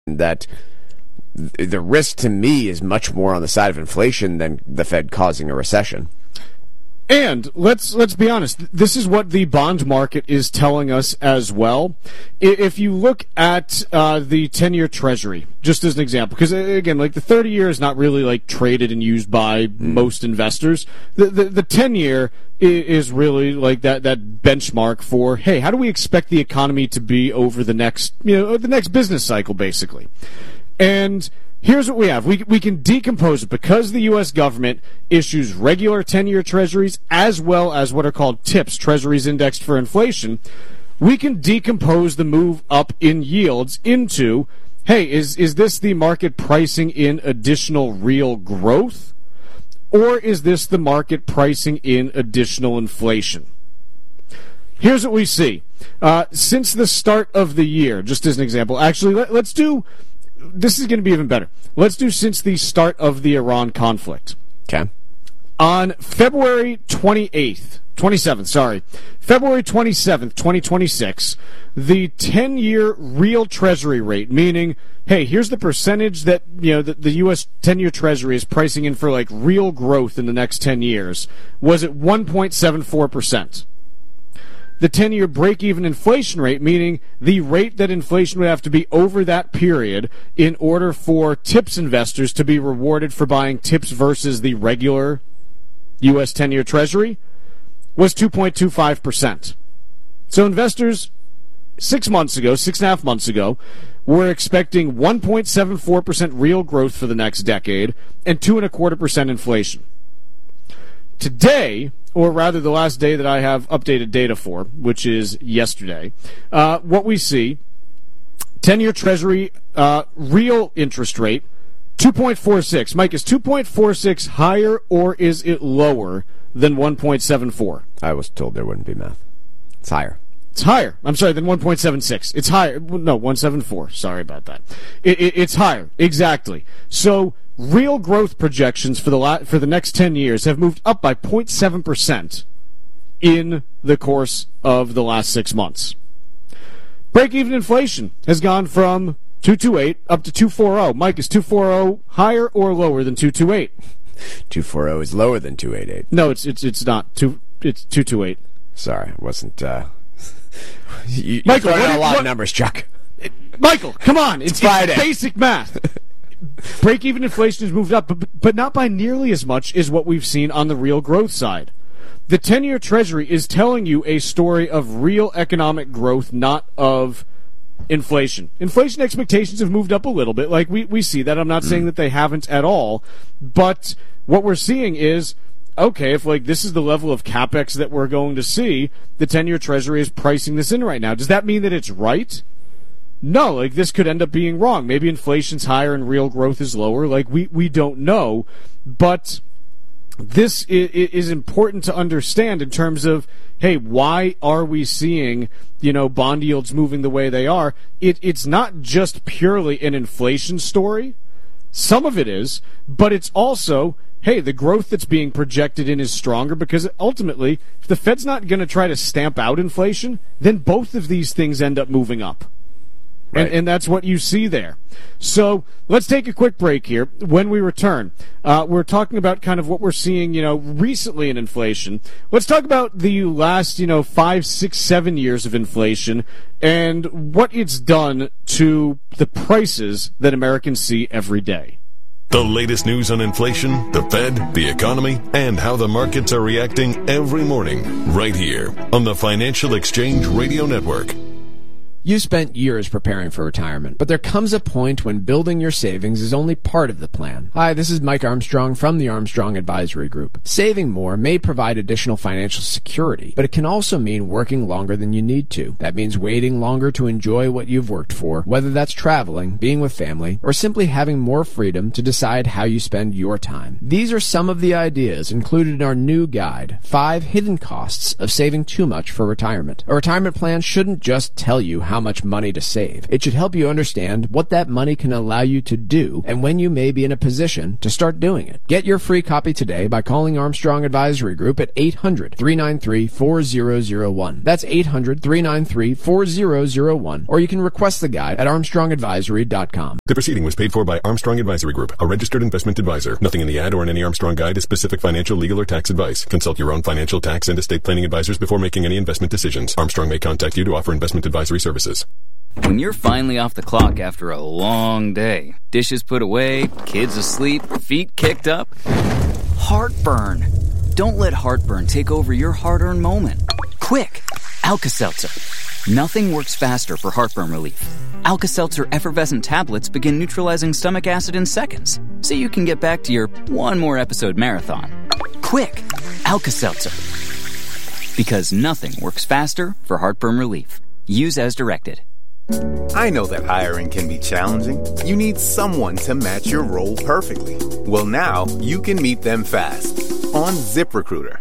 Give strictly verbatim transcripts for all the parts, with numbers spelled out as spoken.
that the risk to me is much more on the side of inflation than the Fed causing a recession. And let's let's be honest, this is what the bond market is telling us as well. If you look at uh, the ten-year Treasury, just as an example, because again, like the thirty-year is not really like traded and used by mm. most investors. The the, the ten-year is really like that that benchmark for, hey, how do we expect the economy to be over the next you know the next business cycle, basically. And here's what we have. We we can decompose it because the U S government issues regular ten-year treasuries as well as what are called TIPS, treasuries indexed for inflation. We can decompose the move up in yields into, hey, is, is this the market pricing in additional real growth? Or is this the market pricing in additional inflation? Here's what we see. Uh, since the start of the year, just as an example, actually, let, let's do... This is going to be even better. Let's do since the start of the Iran conflict. Okay. On February twenty-eighth, twenty-seventh, sorry, February twenty-seventh, twenty twenty-six, the ten-year real Treasury rate, meaning, hey, here's the percentage that, you know, the, the U S ten-year Treasury is pricing in for, like, real growth in the next ten years, was at one point seven four percent. The ten-year break-even inflation rate, meaning the rate that inflation would have to be over that period in order for TIPS investors to be rewarded for buying TIPS versus the regular U S ten-year Treasury, was two point two five percent. So investors six months ago, six and a half months ago, were expecting one point seven four percent real growth for the next decade and two point five quarter percent inflation. Today, or rather the last day that I have updated data for, which is yesterday, uh, what we see, ten-year Treasury uh, real interest rate, two point four six. Mike, is two point four six higher or is it lower than one point seven four? I was told there wouldn't be math. It's higher. It's higher. I'm sorry, than one point seven six. It's higher. No, one point seven four. Sorry about that. It, it, it's higher. Exactly. So real growth projections for the la- for the next ten years have moved up by zero point seven percent in the course of the last six months. Break-even inflation has gone from two point two eight up to two point four zero. Mike, is two point four zero higher or lower than two point two eight? two point four zero is lower than two point eight eight. No, it's it's it's not. Two, it's two point two eight. Sorry, it wasn't... Uh... you, Michael, you're throwing out a lot what, of numbers, Chuck. Michael, come on. It's, it's Friday. It's basic math. Break-even inflation has moved up, but, but not by nearly as much as what we've seen on the real growth side. The ten-year Treasury is telling you a story of real economic growth, not of inflation. Inflation expectations have moved up a little bit. Like, we, we see that. I'm not mm. saying that they haven't at all. But what we're seeing is, okay, if, like, this is the level of CapEx that we're going to see, the ten-year Treasury is pricing this in right now. Does that mean that it's right? No, like, this could end up being wrong. Maybe inflation's higher and real growth is lower. Like, we, we don't know. But this is, is important to understand in terms of, hey, why are we seeing, you know, bond yields moving the way they are? It, it's not just purely an inflation story. Some of it is, but it's also, hey, the growth that's being projected in is stronger because ultimately, if the Fed's not going to try to stamp out inflation, then both of these things end up moving up. Right. And, and that's what you see there. So let's take a quick break here. When we return, uh, we're talking about kind of what we're seeing, you know, recently in inflation. Let's talk about the last, you know, five, six, seven years of inflation and what it's done to the prices that Americans see every day. The latest news on inflation, the Fed, the economy, and how the markets are reacting every morning right here on the Financial Exchange Radio Network. You spent years preparing for retirement, but there comes a point when building your savings is only part of the plan. Hi, this is Mike Armstrong from the Armstrong Advisory Group. Saving more may provide additional financial security, but it can also mean working longer than you need to. That means waiting longer to enjoy what you've worked for, whether that's traveling, being with family, or simply having more freedom to decide how you spend your time. These are some of the ideas included in our new guide, Five Hidden Costs of Saving Too Much for Retirement. A retirement plan shouldn't just tell you how how much money to save. It should help you understand what that money can allow you to do and when you may be in a position to start doing it. Get your free copy today by calling Armstrong Advisory Group at eight hundred, three nine three, four zero zero one. That's eight hundred, three nine three, four zero zero one. Or you can request the guide at armstrong advisory dot com. The proceeding was paid for by Armstrong Advisory Group, a registered investment advisor. Nothing in the ad or in any Armstrong guide is specific financial, legal, or tax advice. Consult your own financial, tax, and estate planning advisors before making any investment decisions. Armstrong may contact you to offer investment advisory services. When you're finally off the clock after a long day, dishes put away, kids asleep, feet kicked up, heartburn. Don't let heartburn take over your hard-earned moment. Quick, Alka-Seltzer. Nothing works faster for heartburn relief. Alka-Seltzer effervescent tablets begin neutralizing stomach acid in seconds, so you can get back to your one more episode marathon. Quick, Alka-Seltzer. Because nothing works faster for heartburn relief. Use as directed. I know that hiring can be challenging. You need someone to match your role perfectly. Well, now you can meet them fast on ZipRecruiter.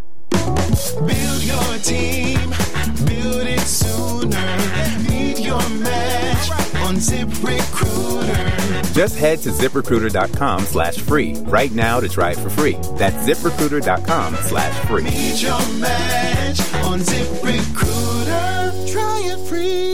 Build your team, build it sooner. Meet your match on ZipRecruiter. Just head to ZipRecruiter.com slash free right now to try it for free. That's ZipRecruiter.com slash free. Meet your match on ZipRecruiter. Try it free.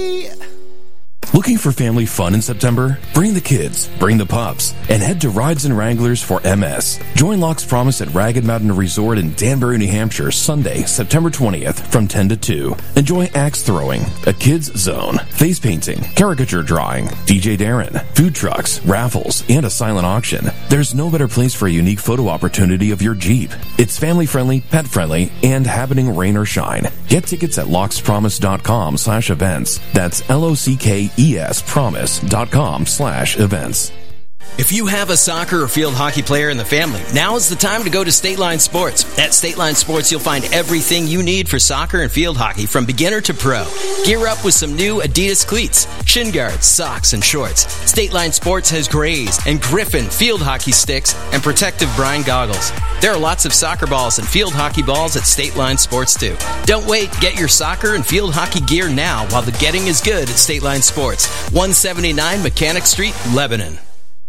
Looking for family fun in September? Bring the kids, bring the pups, and head to Rides and Wranglers for M S. Join Locke's Promise at Ragged Mountain Resort in Danbury, New Hampshire, Sunday, September twentieth from ten to two. Enjoy axe throwing, a kids zone, face painting, caricature drawing, D J Darren, food trucks, raffles, and a silent auction. There's no better place for a unique photo opportunity of your Jeep. It's family-friendly, pet-friendly, and happening rain or shine. Get tickets at lockspromise.com slash events. That's L O C K E S promise.com slash events. If you have a soccer or field hockey player in the family, now is the time to go to State Line Sports. At State Line Sports, you'll find everything you need for soccer and field hockey from beginner to pro. Gear up with some new Adidas cleats, shin guards, socks, and shorts. State Line Sports has Grays and Griffin field hockey sticks and protective brine goggles. There are lots of soccer balls and field hockey balls at State Line Sports, too. Don't wait. Get your soccer and field hockey gear now while the getting is good at State Line Sports. one seventy-nine Mechanic Street, Lebanon.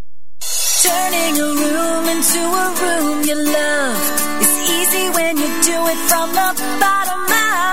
Turning a room into a room you love is easy when you do it from the bottom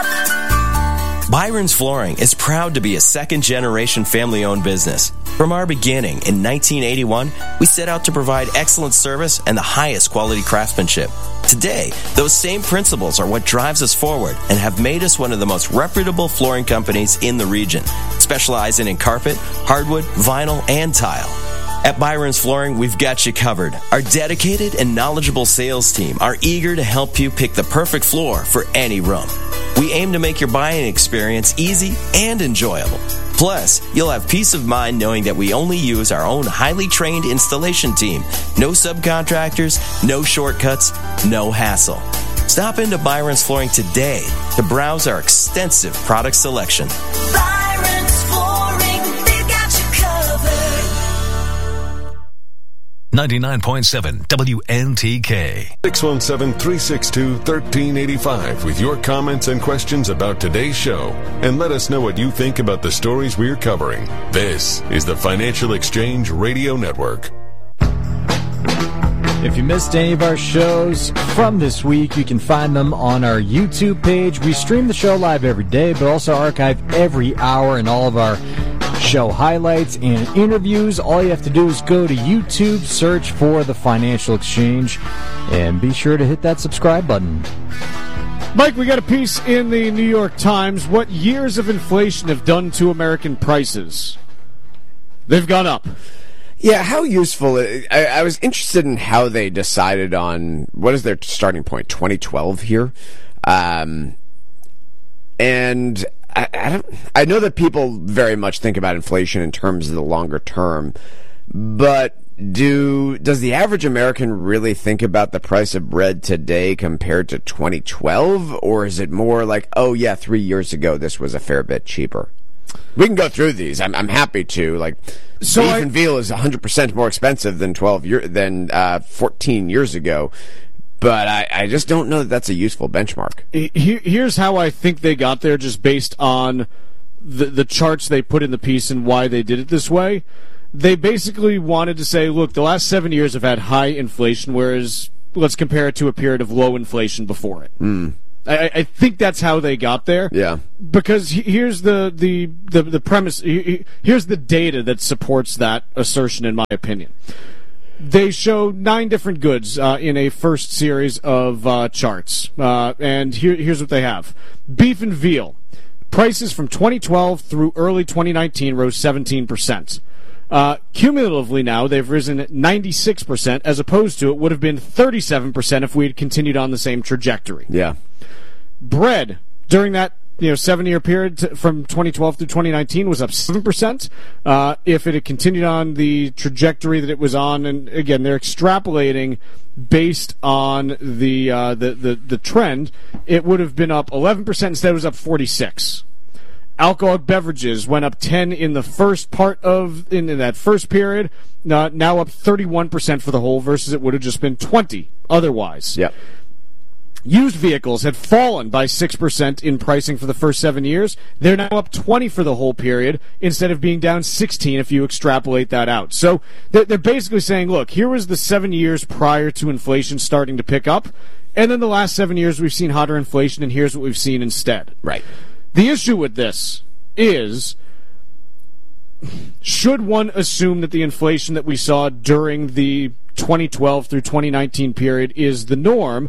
up. Byron's Flooring is proud to be a second-generation family-owned business. From our beginning in nineteen eighty-one, we set out to provide excellent service and the highest quality craftsmanship. Today, those same principles are what drives us forward and have made us one of the most reputable flooring companies in the region, specializing in carpet, hardwood, vinyl, and tile. At Byron's Flooring, we've got you covered. Our dedicated and knowledgeable sales team are eager to help you pick the perfect floor for any room. We aim to make your buying experience easy and enjoyable. Plus, you'll have peace of mind knowing that we only use our own highly trained installation team. No subcontractors, no shortcuts, no hassle. Stop into Byron's Flooring today to browse our extensive product selection. Byron's Flooring, they've got you covered. ninety-nine point seven W N T K. six one seven, three six two, one three eight five with your comments and questions about today's show. And let us know what you think about the stories we're covering. This is the Financial Exchange Radio Network. If you missed any of our shows from this week, you can find them on our YouTube page. We stream the show live every day, but also archive every hour and all of our show highlights and interviews. All you have to do is go to YouTube, search for The Financial Exchange, and be sure to hit that subscribe button. Mike, we got a piece in the New York Times. What years of inflation have done to American prices? They've gone up. Yeah, how useful? I, I was interested in how they decided on what is their starting point, twenty twelve here, um, and I, I don't. I know that people very much think about inflation in terms of the longer term, but do does the average American really think about the price of bread today compared to twenty twelve, or is it more like, oh yeah, three years ago this was a fair bit cheaper? We can go through these. I'm I'm happy to. Like, so beef I, and veal is one hundred percent more expensive than twelve year than uh, fourteen years ago. But I, I just don't know that that's a useful benchmark. Here, here's how I think they got there, just based on the, the charts they put in the piece and why they did it this way. They basically wanted to say, look, the last seven years have had high inflation, whereas let's compare it to a period of low inflation before it. Mm. I, I think that's how they got there. Yeah. Because here's the, the, the, the premise, here's the data that supports that assertion, in my opinion. They show nine different goods uh, in a first series of uh, charts. Uh, and here, here's what they have. Beef and veal. Prices from twenty twelve through early twenty nineteen rose seventeen percent. Uh, cumulatively now, they've risen ninety-six percent, as opposed to it would have been thirty-seven percent if we had continued on the same trajectory. Yeah. Bread, during that you know seven-year period to, from twenty twelve through twenty nineteen, was up seven percent. Uh, if it had continued on the trajectory that it was on, and again, they're extrapolating based on the uh, the, the, the trend, it would have been up eleven percent. Instead, it was up forty-six. Alcoholic beverages went up ten in the first part of in, in that first period. Uh, now up thirty-one percent for the whole, versus it would have just been twenty otherwise. Yep. Used vehicles had fallen by six percent in pricing for the first seven years. They're now up twenty for the whole period, instead of being down sixteen if you extrapolate that out. So they're, they're basically saying, look, here was the seven years prior to inflation starting to pick up, and then the last seven years we've seen hotter inflation, and here's what we've seen instead. Right. The issue with this is, should one assume that the inflation that we saw during the twenty twelve through twenty nineteen period is the norm,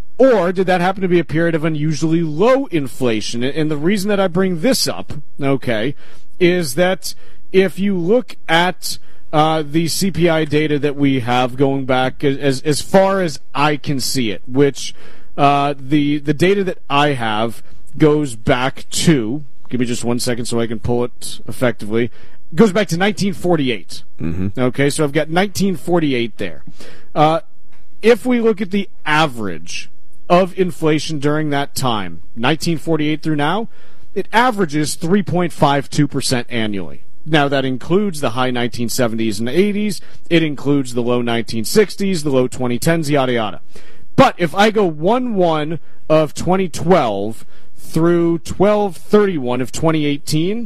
or did that happen to be a period of unusually low inflation? And the reason that I bring this up, okay, is that if you look at uh, the C P I data that we have going back as as far as I can see it, which uh, the the data that I have goes back to, give me just one second so I can pull it effectively, goes back to nineteen forty-eight. Mm-hmm. Okay, so I've got nineteen forty-eight there. Uh, if we look at the average of inflation during that time, nineteen forty-eight through now, it averages three point five two percent annually. Now, that includes the high nineteen seventies and eighties, it includes the low nineteen sixties, the low twenty tens, yada yada. But if I go one one of twenty twelve through twelve thirty-one of twenty eighteen,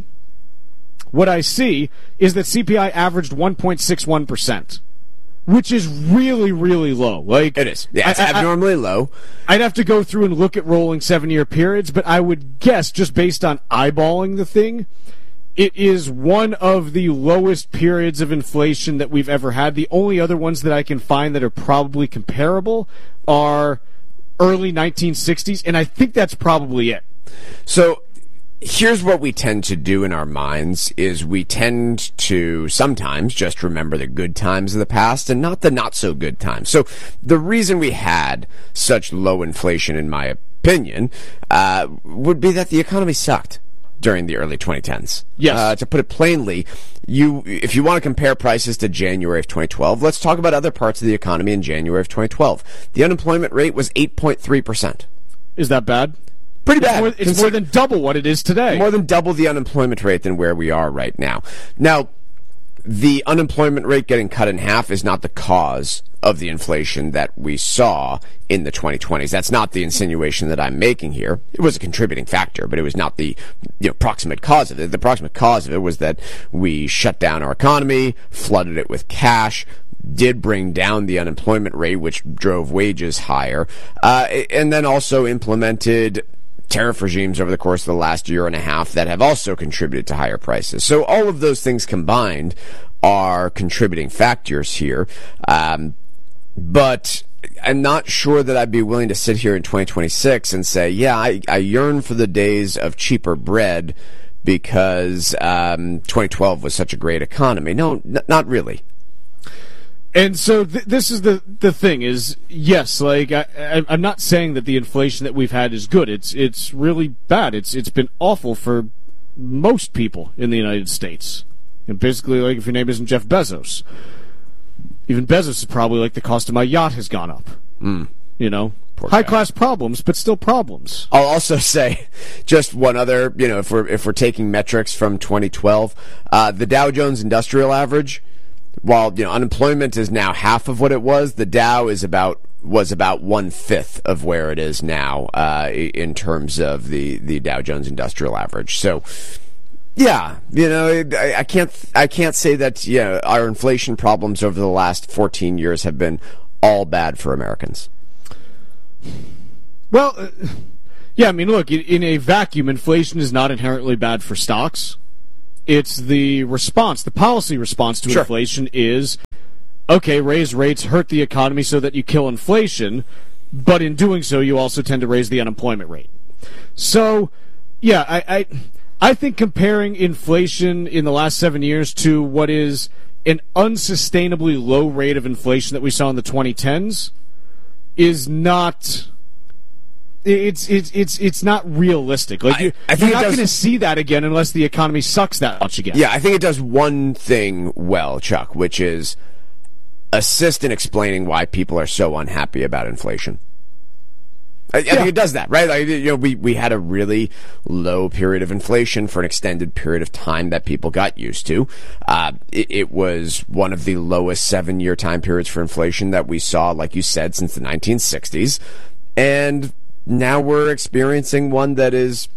what I see is that C P I averaged one point six one percent, which is really, really low. Like it is. Yeah, it's I, I, abnormally low. I'd have to go through and look at rolling seven-year periods, but I would guess, just based on eyeballing the thing, it is one of the lowest periods of inflation that we've ever had. The only other ones that I can find that are probably comparable are early nineteen sixties, and I think that's probably it. So here's what we tend to do in our minds is we tend to sometimes just remember the good times of the past and not the not so good times. So the reason we had such low inflation, in my opinion, uh, would be that the economy sucked during the early twenty tens. Yes. Uh, to put it plainly, you if you want to compare prices to January of twenty twelve, let's talk about other parts of the economy in January of twenty twelve. The unemployment rate was eight point three percent. Is that bad? Pretty It's bad. more, it's more than double what it is today. More than double the unemployment rate than where we are right now. Now, the unemployment rate getting cut in half is not the cause of the inflation that we saw in the twenty twenties. That's not the insinuation that I'm making here. It was a contributing factor, but it was not the you know, proximate cause of it. The proximate cause of it was that we shut down our economy, flooded it with cash, did bring down the unemployment rate, which drove wages higher, uh, and then also implemented tariff regimes over the course of the last year and a half that have also contributed to higher prices. So all of those things combined are contributing factors here. Um, but I'm not sure that I'd be willing to sit here in twenty twenty-six and say, yeah, I, I yearn for the days of cheaper bread because um, twenty twelve was such a great economy. No, n- not really. And so th- this is the the thing is, yes, like I, I, I'm not saying that the inflation that we've had is good. It's it's really bad. It's it's been awful for most people in the United States. And basically, like if your name isn't Jeff Bezos, even Bezos is probably like the cost of my yacht has gone up. Mm. You know, Poor high guy. class problems, but still problems. I'll also say just one other. You know, if we're if we're taking metrics from twenty twelve, uh, the Dow Jones Industrial Average. While you know unemployment is now half of what it was, the Dow is about was about one fifth of where it is now uh, in terms of the, the Dow Jones Industrial Average. So Yeah, you know, I, I can't, I can't say that. You know, our inflation problems over the last fourteen years have been all bad for Americans. Well, uh, yeah, I mean, look, in, in a vacuum, inflation is not inherently bad for stocks. It's the response, the policy response to Sure. inflation is, okay, raise rates, hurt the economy so that you kill inflation, but in doing so, you also tend to raise the unemployment rate. So, yeah, I, I, I think comparing inflation in the last seven years to what is an unsustainably low rate of inflation that we saw in the twenty tens is not... It's it's it's it's not realistic. Like you, I, I think you're not does, going to see that again unless the economy sucks that much again. Yeah, I think it does one thing well, Chuck, which is assist in explaining why people are so unhappy about inflation. I, I Yeah. think it does that, right? Like, you know, we we had a really low period of inflation for an extended period of time that people got used to. Uh, it, it was one of the lowest seven-year time periods for inflation that we saw, like you said, since the nineteen sixties, and now we're experiencing one that is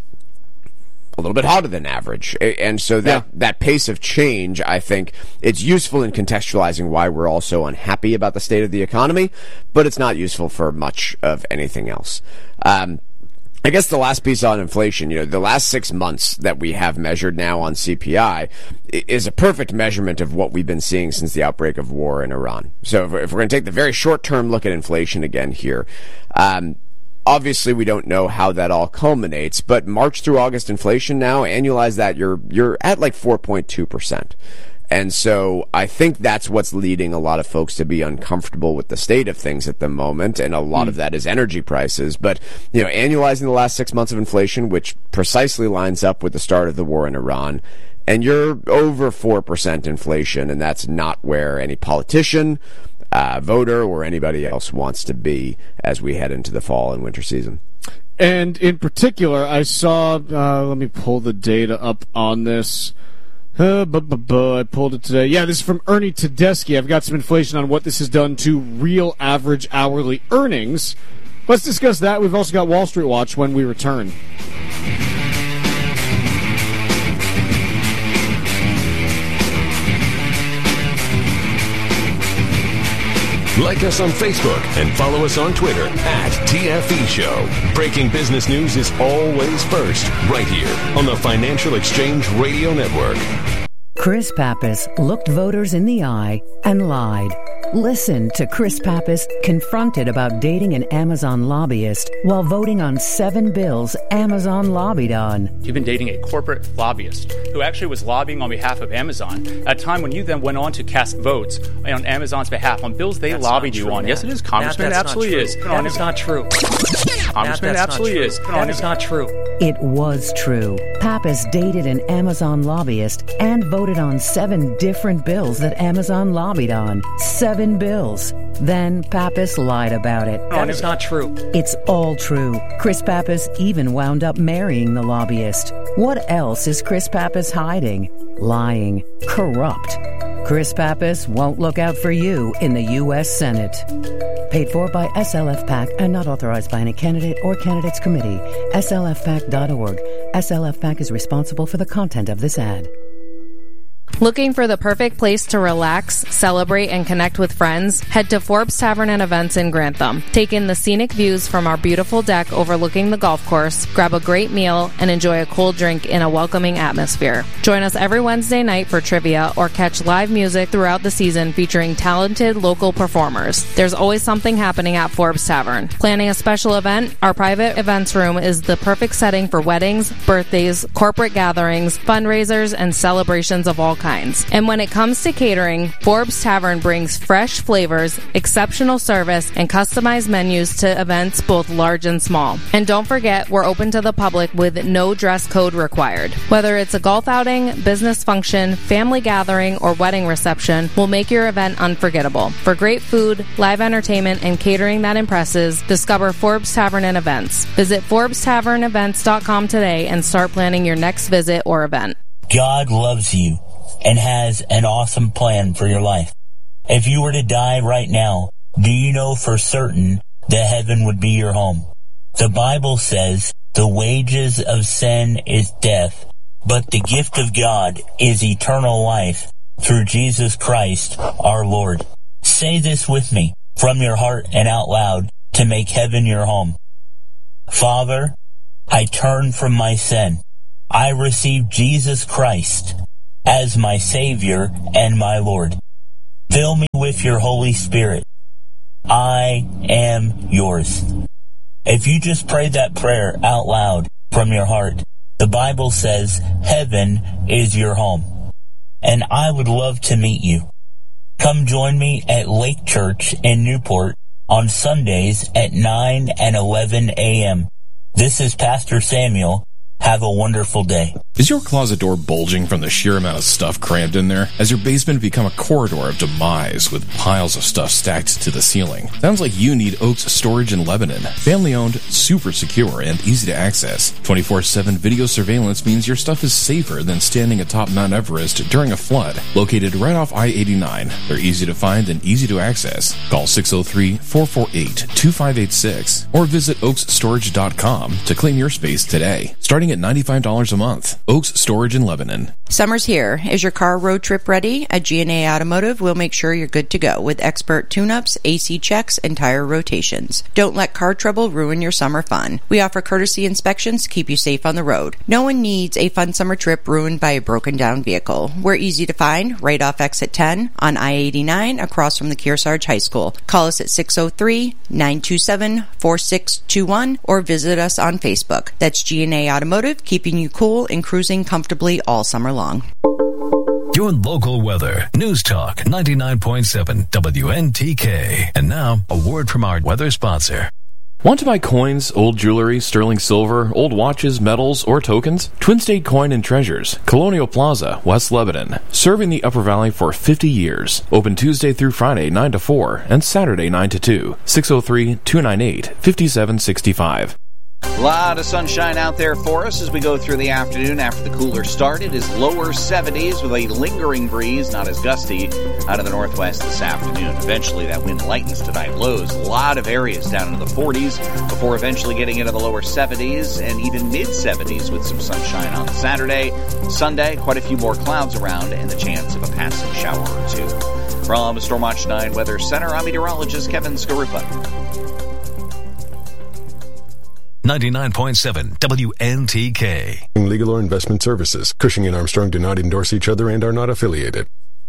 a little bit hotter than average. And so that, Yeah. that pace of change, I think, it's useful in contextualizing why we're all so unhappy about the state of the economy, but it's not useful for much of anything else. Um, I guess the last piece on inflation, you know, the last six months that we have measured now on C P I is a perfect measurement of what we've been seeing since the outbreak of war in Iran. So if we're, if we're going to take the very short-term look at inflation again here, um, obviously, we don't know how that all culminates, but March through August inflation now, annualize that, you're you're at like four point two percent. And so I think that's what's leading a lot of folks to be uncomfortable with the state of things at the moment, and a lot mm. of that is energy prices. But, you know, annualizing the last six months of inflation, which precisely lines up with the start of the war in Iran, and you're over four percent inflation, and that's not where any politician, Uh, voter, or anybody else wants to be as we head into the fall and winter season. And in particular, I saw, uh, let me pull the data up on this. Uh, bu- bu- bu- I pulled it today. Yeah, this is from Ernie Tedeschi. I've got some inflation on what this has done to real average hourly earnings. Let's discuss that. We've also got Wall Street Watch when we return. Like us on Facebook and follow us on Twitter at T F E Show. Breaking business news is always first, right here on the Financial Exchange Radio Network. Chris Pappas looked voters in the eye and lied. Listen to Chris Pappas confronted about dating an Amazon lobbyist while voting on seven bills Amazon lobbied on. You've been dating a corporate lobbyist who actually was lobbying on behalf of Amazon at a time when you then went on to cast votes on Amazon's behalf on bills they that's lobbied true, you on. Matt. Yes, it is, Congressman. Matt, It absolutely not is. That is not true. Congressman, it absolutely is. That is not true. It was true. Pappas dated an Amazon lobbyist and voted on seven different bills that Amazon lobbied on. Seven bills. Then Pappas lied about it. That is not true. It's all true. Chris Pappas even wound up marrying the lobbyist. What else is Chris Pappas hiding? Lying. Corrupt. Chris Pappas won't look out for you in the U S Senate. Paid for by S L F PAC and not authorized by any candidate or candidates committee. S L F PAC dot org. S L F PAC is responsible for the content of this ad. Looking for the perfect place to relax, celebrate, and connect with friends? Head to Forbes Tavern and Events in Grantham. Take in the scenic views from our beautiful deck overlooking the golf course, grab a great meal, and enjoy a cold drink in a welcoming atmosphere. Join us every Wednesday night for trivia or catch live music throughout the season featuring talented local performers. There's always something happening at Forbes Tavern. Planning a special event? Our private events room is the perfect setting for weddings, birthdays, corporate gatherings, fundraisers, and celebrations of all kinds. And when it comes to catering, Forbes Tavern brings fresh flavors, exceptional service, and customized menus to events both large and small. And don't forget, we're open to the public with no dress code required. Whether it's a golf outing, business function, family gathering, or wedding reception, we'll make your event unforgettable. For great food, live entertainment, and catering that impresses, discover Forbes Tavern and Events. Visit Forbes Tavern Events dot com today and start planning your next visit or event. God loves you and has an awesome plan for your life. If you were to die right now, do you know for certain that heaven would be your home? The Bible says the wages of sin is death, but the gift of God is eternal life through Jesus Christ our Lord. Say this with me from your heart and out loud to make heaven your home. Father, I turn from my sin. I receive Jesus Christ as my Savior and my Lord. Fill me with your Holy Spirit. I am yours. If you just prayed that prayer out loud from your heart, the Bible says heaven is your home. And I would love to meet you. Come join me at Lake Church in Newport on Sundays at nine and eleven a.m. This is Pastor Samuel. Have a wonderful day. Is your closet door bulging from the sheer amount of stuff crammed in there? Has your basement become a corridor of demise with piles of stuff stacked to the ceiling? Sounds like you need Oaks Storage in Lebanon. Family owned, super secure, and easy to access. twenty-four seven video surveillance means your stuff is safer than standing atop Mount Everest during a flood. Located right off I eighty-nine, they're easy to find and easy to access. Call six oh three, four four eight, two five eight six or visit oaks storage dot com to claim your space today. Starting at ninety-five dollars a month. Oaks Storage in Lebanon. Summer's here. Is your car road trip ready? At G and A Automotive, we'll make sure you're good to go with expert tune-ups, A C checks, and tire rotations. Don't let car trouble ruin your summer fun. We offer courtesy inspections to keep you safe on the road. No one needs a fun summer trip ruined by a broken-down vehicle. We're easy to find right off exit ten on I eighty-nine across from the Kearsarge High School. Call us at six oh three, nine two seven, four six two one or visit us on Facebook. That's G and A Automotive, keeping you cool and cruising comfortably all summer long. Your local weather. News Talk ninety-nine point seven W N T K. And now, a word from our weather sponsor. Want to buy coins, old jewelry, sterling silver, old watches, medals, or tokens? Twin State Coin and Treasures, Colonial Plaza, West Lebanon. Serving the Upper Valley for fifty years. Open Tuesday through Friday, nine to four, and Saturday, nine to two. six oh three, two nine eight, five seven six five. A lot of sunshine out there for us as we go through the afternoon after the cooler start. It is lower seventies with a lingering breeze, not as gusty, out of the northwest this afternoon. Eventually that wind lightens tonight. Lows, a lot of areas down into the forties before eventually getting into the lower seventies and even mid-seventies with some sunshine on Saturday. Sunday, quite a few more clouds around and the chance of a passing shower or two. From Stormwatch nine Weather Center, I'm meteorologist Kevin Skarupa. ninety-nine point seven W N T K. Legal or investment services. Cushing and Armstrong do not endorse each other and are not affiliated.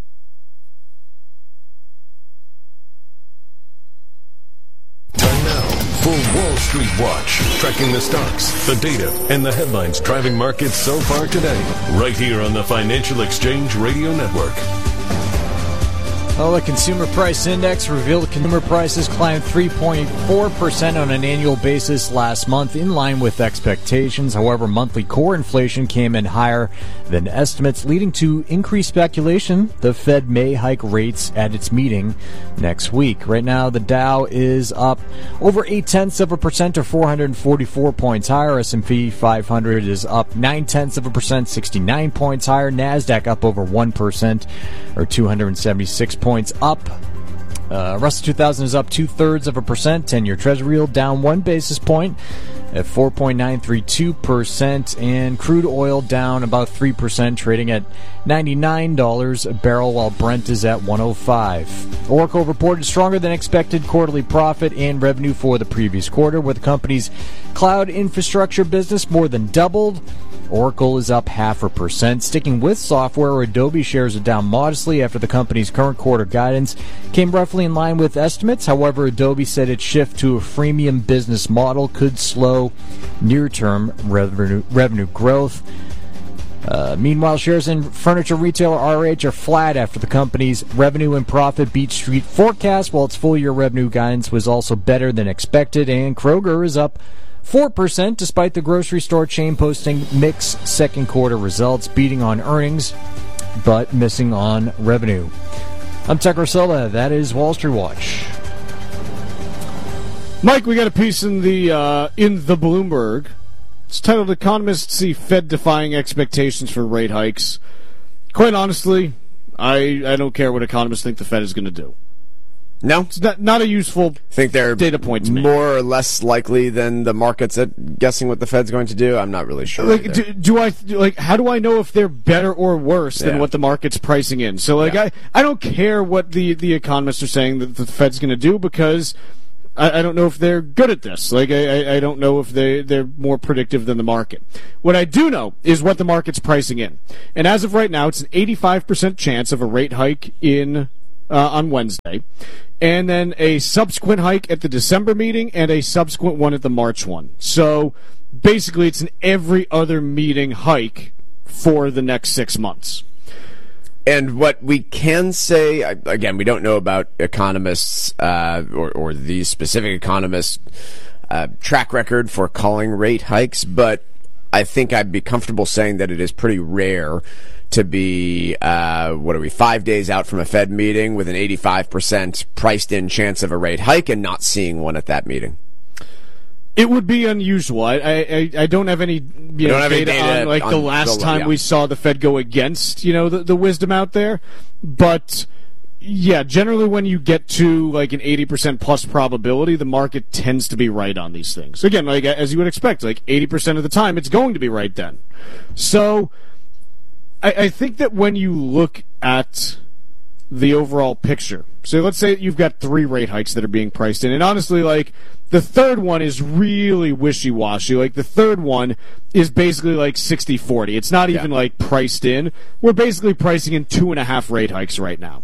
Time now for Wall Street Watch. Tracking the stocks, the data, and the headlines driving markets so far today. Right here on the Financial Exchange Radio Network. Well, the Consumer Price Index revealed consumer prices climbed three point four percent on an annual basis last month, in line with expectations. However, monthly core inflation came in higher than estimates, leading to increased speculation. The Fed may hike rates at its meeting next week. Right now, the Dow is up over eight-tenths of a percent or four hundred forty-four points higher. S and P five hundred is up nine-tenths of a percent, sixty-nine points higher. NASDAQ up over one percent or two hundred seventy-six points. Points up. Uh, Russell two thousand is up two-thirds of a percent. ten-year Treasury yield down one basis point at four point nine three two percent. And crude oil down about three percent, trading at ninety-nine dollars a barrel, while Brent is at one oh five. Oracle reported stronger than expected quarterly profit and revenue for the previous quarter, where the company's cloud infrastructure business more than doubled. Oracle is up half a percent. Sticking with software, Adobe shares are down modestly after the company's current quarter guidance came roughly in line with estimates. However, Adobe said its shift to a freemium business model could slow near-term revenue, revenue growth. Uh, meanwhile, shares in furniture retailer R H are flat after the company's revenue and profit beat street forecast, while its full-year revenue guidance was also better than expected. And Kroger is up four percent despite the grocery store chain posting mixed second quarter results, beating on earnings but missing on revenue. I'm Tech Rosella. That is Wall Street Watch. Mike, we got a piece in the uh, in the Bloomberg. It's titled "Economists See Fed Defying Expectations for Rate Hikes." Quite honestly, I I don't care what economists think the Fed is going to do. No, it's not not a useful. Think they're data point to me. More or less likely than the markets at guessing what the Fed's going to do. I'm not really sure. Like, do, do I like? How do I know if they're better or worse than Yeah. what the market's pricing in? So, like, Yeah. I I don't care what the the economists are saying that the Fed's going to do because I, I don't know if they're good at this. Like, I I- I don't know if they they're more predictive than the market. What I do know is what the market's pricing in, and as of right now, it's an eighty-five percent chance of a rate hike in uh, on Wednesday. And then a subsequent hike at the December meeting and a subsequent one at the March one. So basically it's an every other meeting hike for the next six months. And what we can say, again, we don't know about economists uh, or, or these specific economists' uh, track record for calling rate hikes, but I think I'd be comfortable saying that it is pretty rare to be, uh, what are we, five days out from a Fed meeting with an eighty-five percent priced-in chance of a rate hike and not seeing one at that meeting. It would be unusual. I I, I don't have any you know, don't have any data, data on like on the last the- time yeah. we saw the Fed go against you know the, the wisdom out there, but yeah, generally when you get to like an eighty percent plus probability, the market tends to be right on these things. Again, like as you would expect, like eighty percent of the time, it's going to be right then. So I, I think that when you look at the overall picture, so let's say you've got three rate hikes that are being priced in, and honestly, like the third one is really wishy-washy. Like the third one is basically like sixty forty. It's not even like priced in. We're basically pricing in two and a half rate hikes right now.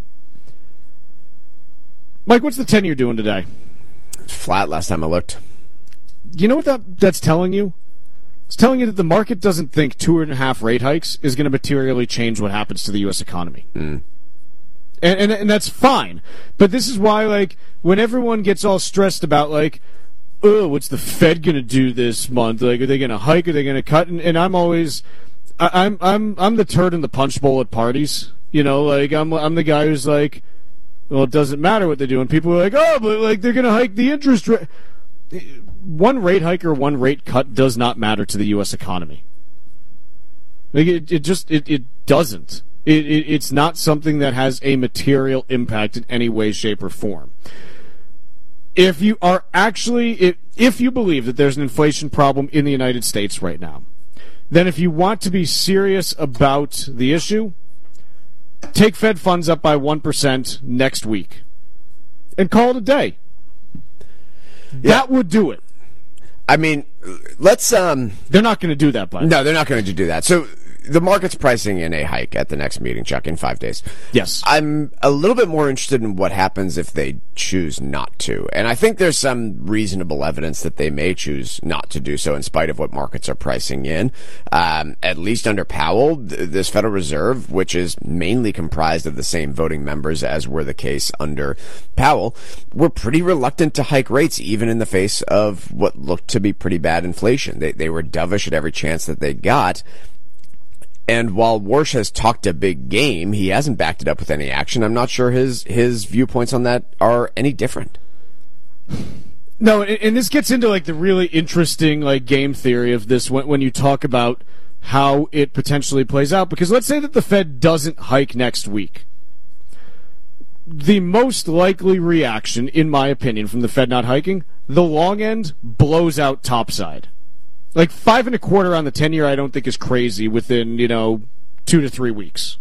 Mike, what's the ten-year doing today? Flat last time I looked. You know what that that's telling you? It's telling you that the market doesn't think two and a half rate hikes is going to materially change what happens to the U S economy. Mm. And, and and that's fine. But this is why, like, when everyone gets all stressed about, like, oh, what's the Fed going to do this month? Like, are they going to hike? Are they going to cut? And, and I'm always, I, I'm I'm I'm the turd in the punch bowl at parties. You know, like I'm I'm the guy who's like, well, it doesn't matter what they do. And people are like, oh, but like they're going to hike the interest rate. One rate hike or one rate cut does not matter to the U S economy. Like it, it just it, it doesn't. It, it it's not something that has a material impact in any way, shape, or form. If you are actually, if, if you believe that there's an inflation problem in the United States right now, then if you want to be serious about the issue, take Fed funds up by one percent next week and call it a day. That would do it. I mean, let's... um. They're not going to do that, by No, they're not going to do that. So the market's pricing in a hike at the next meeting, Chuck, in five days. Yes. I'm a little bit more interested in what happens if they choose not to. And I think there's some reasonable evidence that they may choose not to do so in spite of what markets are pricing in. Um, at least under Powell, th- this Federal Reserve, which is mainly comprised of the same voting members as were the case under Powell, were pretty reluctant to hike rates even in the face of what looked to be pretty bad inflation. They, they were dovish at every chance that they got. And while Warsh has talked a big game, he hasn't backed it up with any action. I'm not sure his his viewpoints on that are any different. No, and, and this gets into like the really interesting like game theory of this when, when you talk about how it potentially plays out. Because let's say that the Fed doesn't hike next week. The most likely reaction, in my opinion, from the Fed not hiking, the long end blows out topside. Like five and a quarter on the ten-year, I don't think is crazy within, you know, two to three weeks.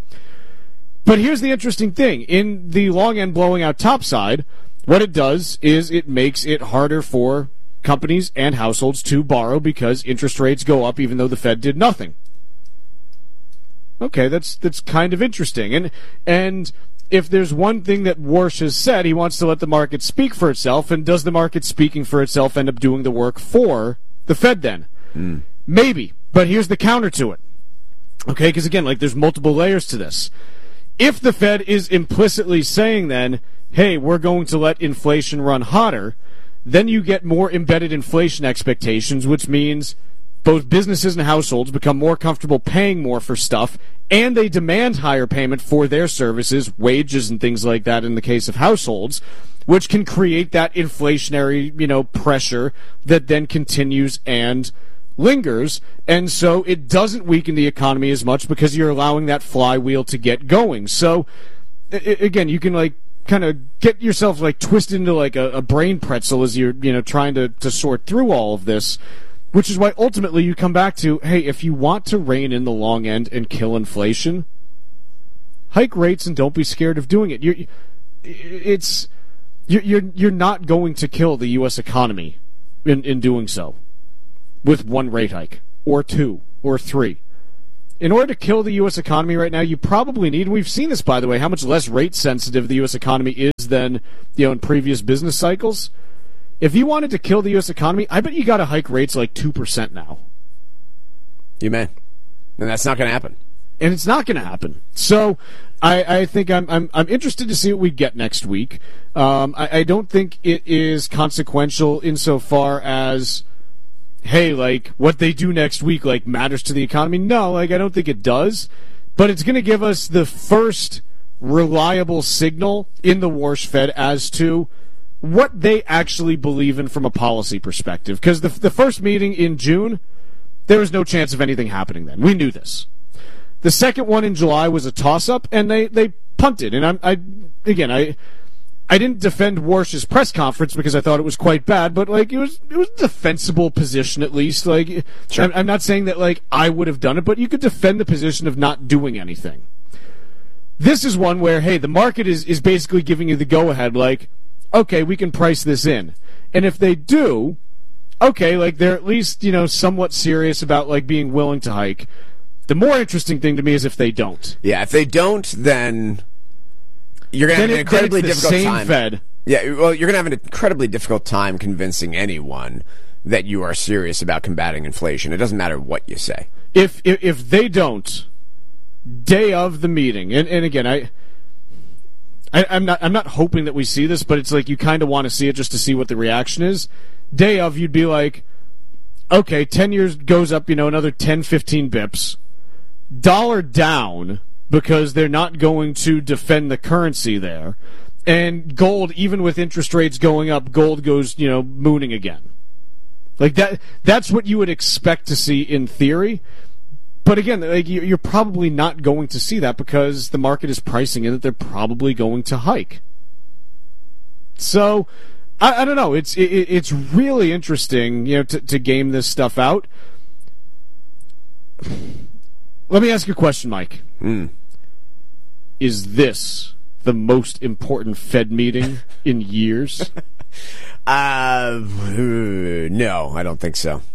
But here's the interesting thing. In the long end blowing out topside, what it does is it makes it harder for companies and households to borrow because interest rates go up even though the Fed did nothing. Okay, that's that's kind of interesting. And and if there's one thing that Warsh has said, he wants to let the market speak for itself, and does the market speaking for itself end up doing the work for the Fed then? Mm. Maybe, but here's the counter to it. Okay, because again, like there's multiple layers to this. If the Fed is implicitly saying then, hey, we're going to let inflation run hotter, then you get more embedded inflation expectations, which means both businesses and households become more comfortable paying more for stuff, and they demand higher payment for their services, wages and things like that in the case of households, which can create that inflationary, you know, pressure that then continues and lingers. And so it doesn't weaken the economy as much because you're allowing that flywheel to get going. So, I- again, you can, like, kind of get yourself like twisted into like a, a brain pretzel as you're, you know, trying to, to sort through all of this, which is why ultimately you come back to, hey, if you want to rein in the long end and kill inflation, hike rates and don't be scared of doing it. You're, it's you're you're you're not going to kill the U S economy in, in doing so with one rate hike or two or three. In order to kill the U S economy right now, you probably need, and we've seen this, by the way, how much less rate sensitive the U S economy is than, you know, in previous business cycles. If you wanted to kill the U S economy, I bet you got to hike rates like two percent now. You may. And that's not going to happen. And it's not going to happen. So I, I think I'm, I'm I'm interested to see what we get next week. Um, I, I don't think it is consequential insofar as, hey, like, what they do next week, like, matters to the economy. No, like, I don't think it does. But it's going to give us the first reliable signal in the Warsh Fed as to what they actually believe in from a policy perspective. Because the, the first meeting in June, there was no chance of anything happening then. We knew this. The second one in July was a toss-up, and they, they punted. And I'm, I, again, I... I didn't defend Warsh's press conference because I thought it was quite bad, but like it was it was a defensible position at least. Like sure. I'm, I'm not saying that like I would have done it, but you could defend the position of not doing anything. This is one where, hey, the market is, is basically giving you the go-ahead, like, okay, we can price this in. And if they do, okay, like they're at least, you know, somewhat serious about like being willing to hike. The more interesting thing to me is if they don't. Yeah, if they don't, then you're going to have an it, incredibly the difficult same time. Fed. Yeah, well, you're going to have an incredibly difficult time convincing anyone that you are serious about combating inflation. It doesn't matter what you say. If if, if they don't, day of the meeting, and, and again, I, I I'm not I'm not hoping that we see this, but it's like you kind of want to see it just to see what the reaction is. Day of, you'd be like, okay, ten years goes up, you know, another ten, fifteen bips, dollar down, because they're not going to defend the currency there. And gold, even with interest rates going up, gold goes, you know, mooning again. Like that that's what you would expect to see in theory. But again, like you're probably not going to see that because the market is pricing in that they're probably going to hike. So, I, I don't know. It's it, it's really interesting, you know, to, to game this stuff out. Let me ask you a question, Mike. Mm. Is this the most important Fed meeting in years? Uh, no, I don't think so.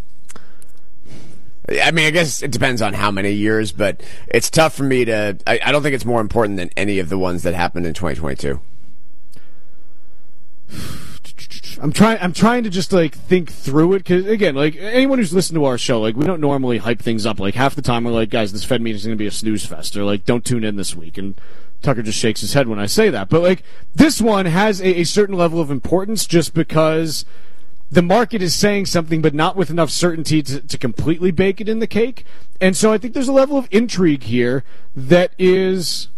I mean, I guess it depends on how many years, but it's tough for me to... I, I don't think it's more important than any of the ones that happened in twenty twenty-two. I'm trying. I'm trying to just like think through it because again, like anyone who's listened to our show, like we don't normally hype things up. Like half the time, we're like, guys, this Fed meeting is going to be a snooze fest, or like, don't tune in this week. And Tucker just shakes his head when I say that. But like this one has a, a certain level of importance just because the market is saying something, but not with enough certainty to, to completely bake it in the cake. And so I think there's a level of intrigue here that is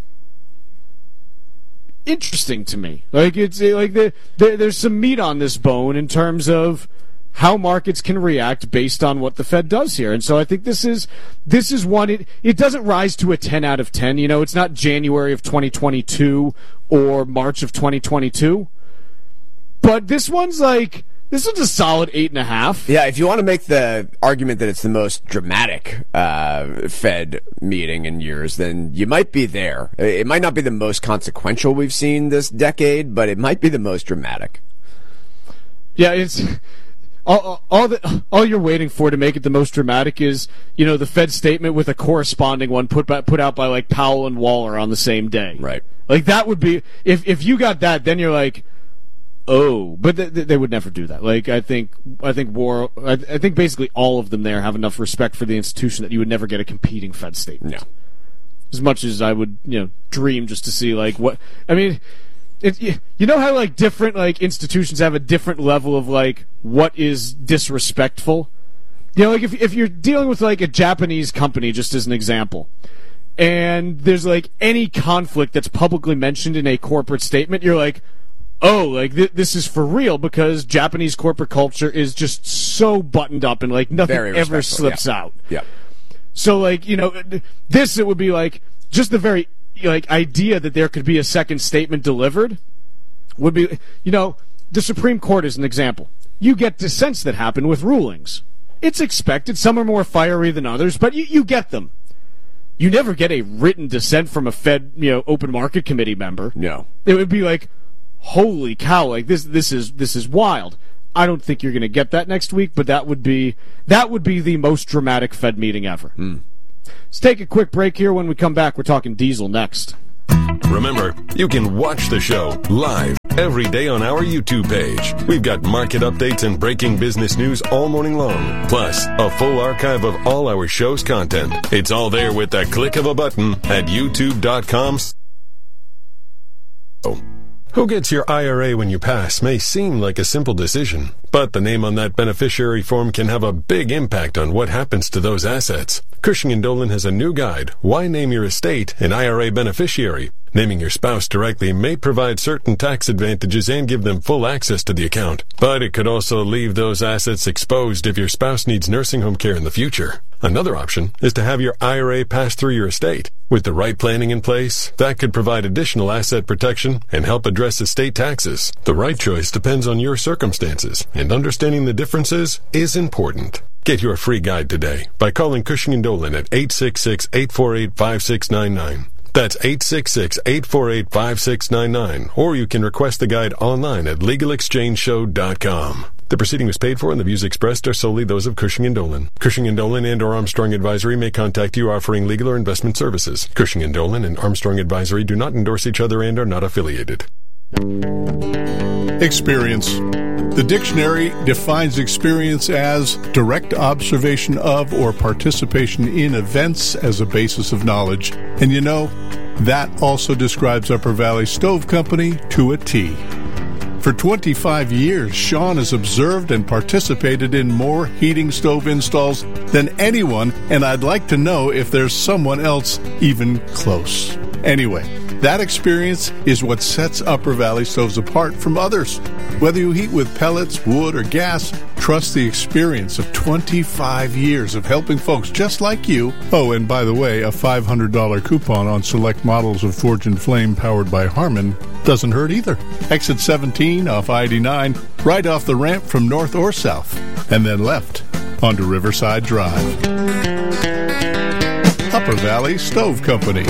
interesting to me. Like it's like the, the, there's some meat on this bone in terms of how markets can react based on what the Fed does here. And so I think this is this is one. It it doesn't rise to a ten out of ten. You know, it's not January of twenty twenty-two or March of twenty twenty-two. But this one's like this one's a solid eight and a half. Yeah, if you want to make the argument that it's the most dramatic uh, Fed meeting in years, then you might be there. It might not be the most consequential we've seen this decade, but it might be the most dramatic. Yeah, it's all all, the, all you're waiting for to make it the most dramatic is, you know, the Fed statement with a corresponding one put by, put out by like Powell and Waller on the same day. Right. Like that would be if if you got that, then you're like, oh, but th- th- they would never do that. Like I think, I think war. I, I think basically all of them there have enough respect for the institution that you would never get a competing Fed statement. No. As much as I would, you know, dream just to see like what. I mean, it, you know how like different like institutions have a different level of like what is disrespectful. You know, like if if you're dealing with like a Japanese company, just as an example, and there's like any conflict that's publicly mentioned in a corporate statement, you're like, oh, like th- this is for real because Japanese corporate culture is just so buttoned up and like nothing Very ever respectful, slips yeah. out. Yeah. So like, you know, this it would be like just the very like idea that there could be a second statement delivered would be, you know, the Supreme Court is an example. You get dissents that happen with rulings. It's expected. Some are more fiery than others, but you, you get them. You never get a written dissent from a Fed, you know, open market committee member. No. It would be like, holy cow, like this this is this is wild. I don't think you're going to get that next week, but that would be that would be the most dramatic Fed meeting ever. Mm. Let's take a quick break here. When we come back, we're talking diesel next. Remember, you can watch the show live every day on our YouTube page. We've got market updates and breaking business news all morning long, plus a full archive of all our show's content. It's all there with the click of a button at youtube dot com. Who gets your I R A when you pass may seem like a simple decision, but the name on that beneficiary form can have a big impact on what happens to those assets. Cushing and Dolan has a new guide, Why Name Your Estate an I R A Beneficiary. Naming your spouse directly may provide certain tax advantages and give them full access to the account, but it could also leave those assets exposed if your spouse needs nursing home care in the future. Another option is to have your I R A pass through your estate. With the right planning in place, that could provide additional asset protection and help address estate taxes. The right choice depends on your circumstances, and understanding the differences is important. Get your free guide today by calling Cushing and Dolan at eight six six, eight four eight, five six nine nine. That's eight six six, eight four eight, five six nine nine, or you can request the guide online at legal exchange show dot com. The proceeding was paid for and the views expressed are solely those of Cushing and Dolan. Cushing and Dolan and or Armstrong Advisory may contact you offering legal or investment services. Cushing and Dolan and Armstrong Advisory do not endorse each other and are not affiliated. Experience. The dictionary defines experience as direct observation of or participation in events as a basis of knowledge. And you know, that also describes Upper Valley Stove Company to a T. For twenty-five years, Sean has observed and participated in more heating stove installs than anyone, and I'd like to know if there's someone else even close. Anyway, that experience is what sets Upper Valley Stoves apart from others. Whether you heat with pellets, wood, or gas, trust the experience of twenty-five years of helping folks just like you. Oh, and by the way, a five hundred dollars coupon on select models of Forge and Flame powered by Harman doesn't hurt either. Exit seventeen off I eighty-nine, right off the ramp from north or south, and then left onto Riverside Drive. Upper Valley Stove Company.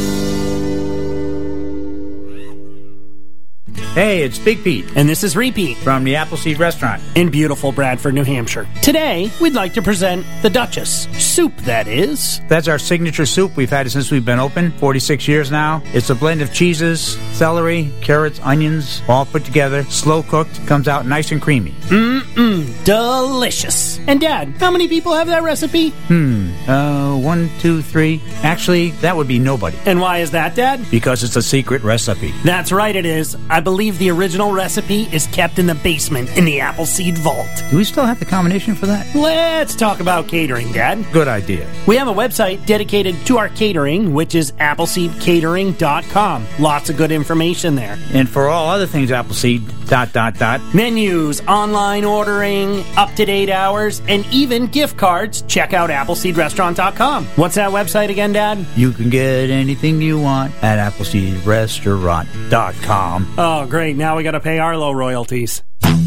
Hey, it's Big Pete. And this is Repeat from the Appleseed Restaurant in beautiful Bradford, New Hampshire. Today, we'd like to present the Duchess. Soup, that is. That's our signature soup. We've had it since we've been open, forty-six years now. It's a blend of cheeses, celery, carrots, onions, all put together, slow cooked, comes out nice and creamy. Mmm, delicious. And Dad, how many people have that recipe? Hmm, uh, one, two, three. Actually, that would be nobody. And why is that, Dad? Because it's a secret recipe. That's right, it is. I believe the original recipe is kept in the basement in the Appleseed Vault. Do we still have the combination for that? Let's talk about catering, Dad. Good idea. We have a website dedicated to our catering, which is appleseed catering dot com. Lots of good information there. And for all other things Appleseed, dot, dot, dot. Menus, online ordering, up-to-date hours, and even gift cards, check out appleseed restaurant dot com. What's that website again, Dad? You can get anything you want at appleseed restaurant dot com. Oh, great. Now we got to pay Arlo royalties.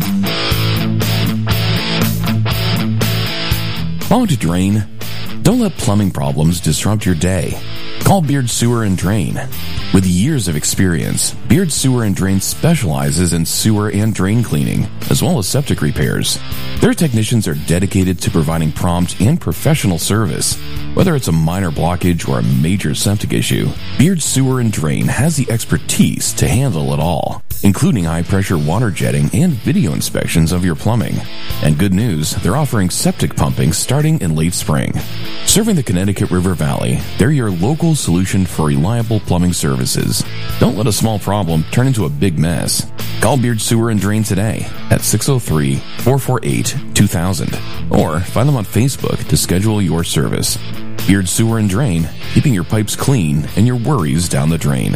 Want to drain? Don't let plumbing problems disrupt your day. Call Beard Sewer and Drain. With years of experience, Beard Sewer and Drain specializes in sewer and drain cleaning, as well as septic repairs. Their technicians are dedicated to providing prompt and professional service. Whether it's a minor blockage or a major septic issue, Beard Sewer and Drain has the expertise to handle it all, including high-pressure water jetting and video inspections of your plumbing. And good news, they're offering septic pumping starting in late spring. Serving the Connecticut River Valley, they're your local solution for reliable plumbing services. Don't let a small problem turn into a big mess. Call Beard Sewer and Drain today at six oh three, four four eight, two thousand or find them on Facebook to schedule your service. Beard Sewer and Drain, keeping your pipes clean and your worries down the drain.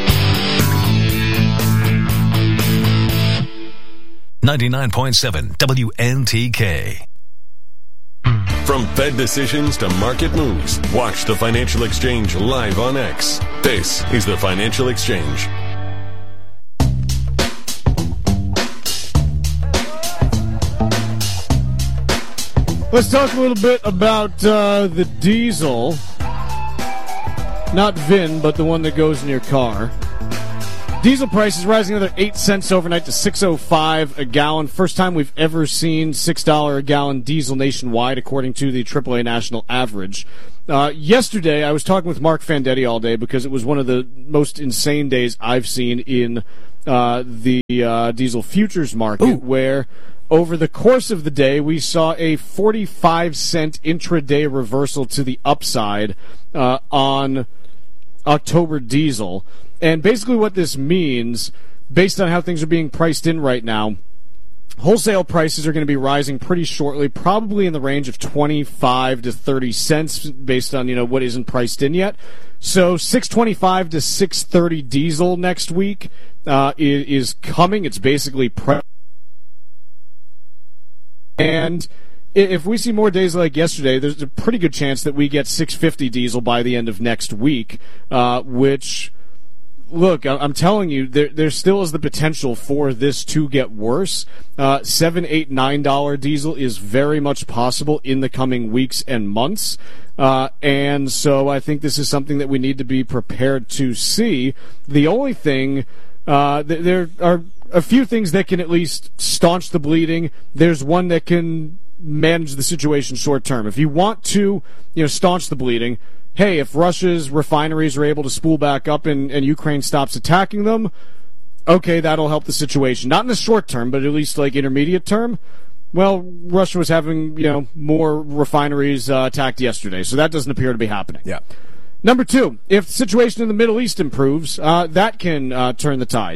ninety-nine point seven W N T K. From Fed decisions to market moves, watch the Financial Exchange live on X. This is the Financial Exchange. Let's talk a little bit about uh, the diesel. Not Vin, but the one that goes in your car. Diesel prices rising another eight cents overnight to six oh five a gallon. First time we've ever seen six dollars a gallon diesel nationwide, according to the triple A national average. Uh, yesterday, I was talking with Mark Fandetti all day because it was one of the most insane days I've seen in uh, the uh, diesel futures market, Ooh. where over the course of the day, we saw a forty-five cent intraday reversal to the upside uh, on October diesel. And basically what this means, based on how things are being priced in right now, wholesale prices are going to be rising pretty shortly, probably in the range of twenty-five to thirty cents based on, you know, what isn't priced in yet. So six twenty-five to six thirty diesel next week uh, is, is coming. It's basically pre- And if we see more days like yesterday, there's a pretty good chance that we get six fifty diesel by the end of next week, uh, which... Look, I'm telling you, there, there still is the potential for this to get worse. Uh, seven, eight, nine dollar diesel is very much possible in the coming weeks and months, uh, and so I think this is something that we need to be prepared to see. The only thing, uh, th- there are a few things that can at least staunch the bleeding. There's one that can manage the situation short term. If you want to, you know, staunch the bleeding. Hey, if Russia's refineries are able to spool back up and, and Ukraine stops attacking them, okay, that'll help the situation. Not in the short term, but at least like intermediate term. Well, Russia was having, you know, more refineries uh, attacked yesterday, so that doesn't appear to be happening. Yeah. Number two, if the situation in the Middle East improves, uh, that can uh, turn the tide.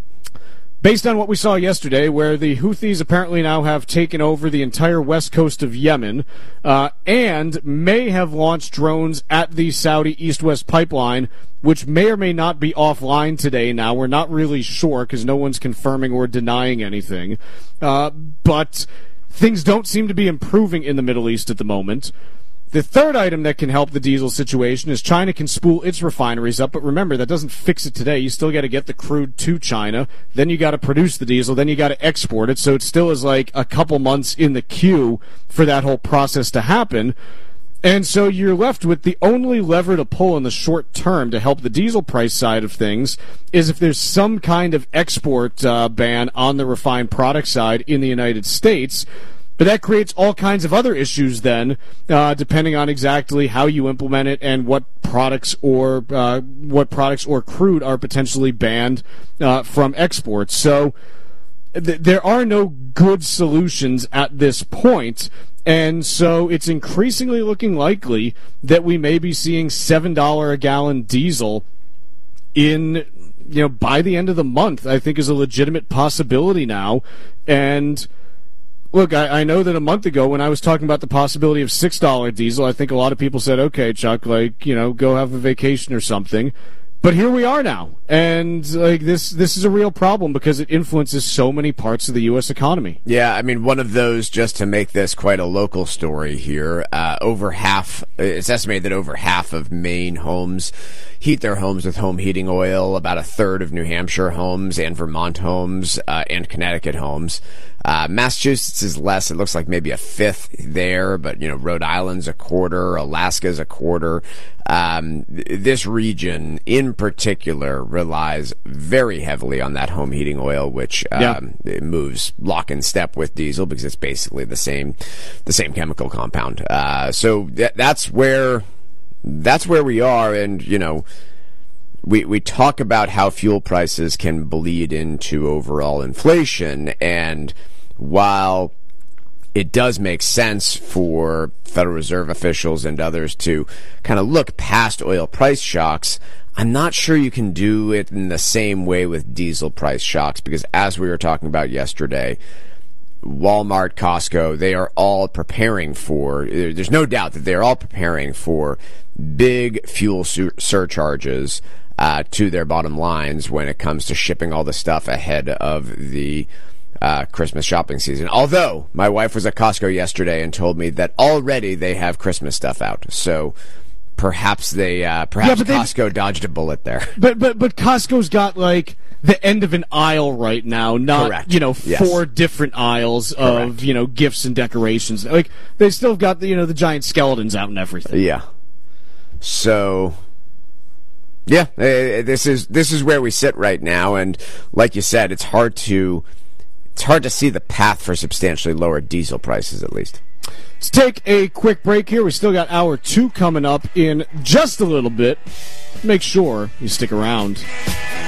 Based on what we saw yesterday, where the Houthis apparently now have taken over the entire west coast of Yemen uh, and may have launched drones at the Saudi east-west pipeline, which may or may not be offline today now. We're not really sure because no one's confirming or denying anything. Uh, but things don't seem to be improving in the Middle East at the moment. The third item that can help the diesel situation is China can spool its refineries up, but remember, that doesn't fix it today. You still got to get the crude to China, then you got to produce the diesel, then you got to export it, so it still is like a couple months in the queue for that whole process to happen. And so you're left with the only lever to pull in the short term to help the diesel price side of things is if there's some kind of export uh, ban on the refined product side in the United States. But that creates all kinds of other issues then, uh, depending on exactly how you implement it and what products or uh, what products or crude are potentially banned uh, from exports. So th- there are no good solutions at this point, and so it's increasingly looking likely that we may be seeing seven dollars a gallon diesel in, you know, by the end of the month. I think is a legitimate possibility now, and. Look, I, I know that a month ago when I was talking about the possibility of six dollars diesel, I think a lot of people said, okay, Chuck, like, you know, go have a vacation or something. But here we are now, and like this this is a real problem because it influences so many parts of the U S economy. Yeah, I mean, one of those, just to make this quite a local story here, uh, over half, it's estimated that over half of Maine homes heat their homes with home heating oil, about a third of New Hampshire homes and Vermont homes uh, and Connecticut homes. Uh, Massachusetts is less. It looks like maybe a fifth there, but, you know, Rhode Island's a quarter, Alaska's a quarter. Um, th- this region in particular relies very heavily on that home heating oil, which um, yeah. it moves lock in step with diesel because it's basically the same, the same chemical compound. Uh, so th- that's where, that's where we are. And, you know, We we talk about how fuel prices can bleed into overall inflation, and while it does make sense for Federal Reserve officials and others to kind of look past oil price shocks, I'm not sure you can do it in the same way with diesel price shocks, because as we were talking about yesterday, Walmart, Costco, they are all preparing for, there's no doubt that they're all preparing for big fuel sur- surcharges Uh, to their bottom lines when it comes to shipping all the stuff ahead of the uh, Christmas shopping season. Although, my wife was at Costco yesterday and told me that already they have Christmas stuff out. So perhaps they, uh, perhaps yeah, Costco dodged a bullet there. But, but, but Costco's got, like, the end of an aisle right now, not Correct. you know Yes. four different aisles of Correct. you know gifts and decorations. Like they still got the you know the giant skeletons out and everything. Yeah. So, yeah, uh, this is this is where we sit right now, and like you said, it's hard to it's hard to see the path for substantially lower diesel prices, at least. Let's take a quick break here. We still got hour two coming up in just a little bit. Make sure you stick around.